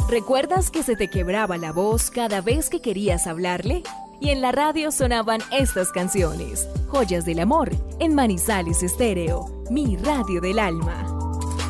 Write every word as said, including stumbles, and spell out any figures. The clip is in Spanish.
¿Recuerdas que se te quebraba la voz cada vez que querías hablarle? Y en la radio sonaban estas canciones, Joyas del Amor, en Manizales Estéreo, mi radio del alma.